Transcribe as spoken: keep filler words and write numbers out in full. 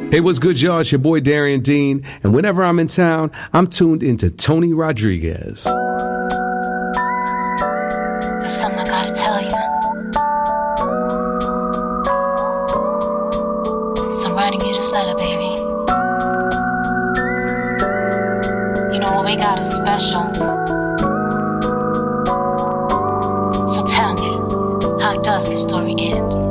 Hey, what's good, y'all? It's your boy Darian Dean, and whenever I'm in town, I'm tuned into Tony Rodriguez. There's something I gotta tell you. So I'm writing you this letter, baby. You know what we got is special. So tell me, how does the story end?